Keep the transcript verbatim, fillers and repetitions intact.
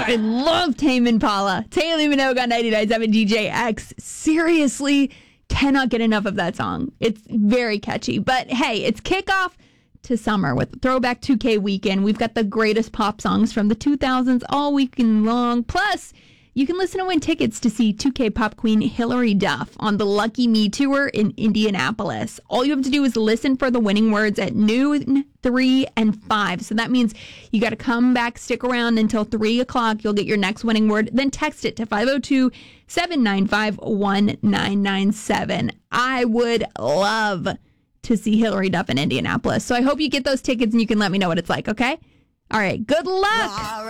I love Tame Impala. Taylor Minogue on ninety-nine point seven D J X. Seriously, cannot get enough of that song. It's very catchy. But hey, it's kickoff to summer with Throwback two K Weekend. We've got the greatest pop songs from the two thousands all weekend long. Plus, you can listen to win tickets to see two K pop queen Hilary Duff on the Lucky Me Tour in Indianapolis. All you have to do is listen for the winning words at noon, three, and five. So that means you got to come back, stick around until three o'clock. You'll get your next winning word. Then text it to five oh two, seven nine five, one nine nine seven. I would love to see Hilary Duff in Indianapolis. So I hope you get those tickets and you can let me know what it's like, okay? All right, good luck.